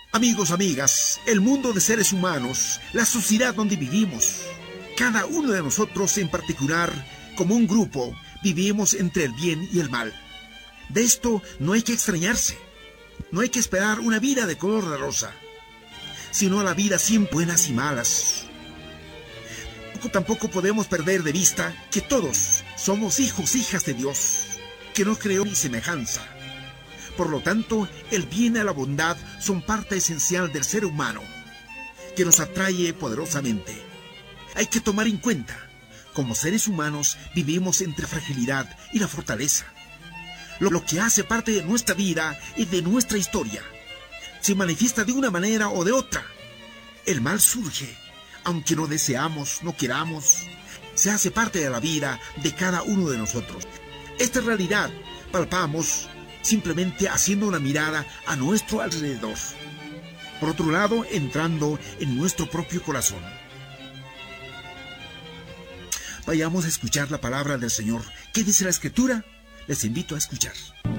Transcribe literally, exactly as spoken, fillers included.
Amigos, amigas, el mundo de seres humanos, la sociedad donde vivimos, cada uno de nosotros en particular, como un grupo, vivimos entre el bien y el mal. De esto no hay que extrañarse. No hay que esperar una vida de color de rosa, sino la vida sin buenas y malas. Tampoco podemos perder de vista que todos somos hijos, hijas de Dios, que nos creó en semejanza. Por lo tanto, el bien y la bondad son parte esencial del ser humano, que nos atrae poderosamente. Hay que tomar en cuenta, como seres humanos vivimos entre fragilidad y la fortaleza. Lo, lo que hace parte de nuestra vida y de nuestra historia se manifiesta de una manera o de otra. El mal surge, aunque no deseamos, no queramos, se hace parte de la vida de cada uno de nosotros. Esta realidad palpamos simplemente haciendo una mirada a nuestro alrededor. Por otro lado, entrando en nuestro propio corazón. Vayamos a escuchar la palabra del Señor. ¿Qué dice la Escritura? Les invito a escuchar.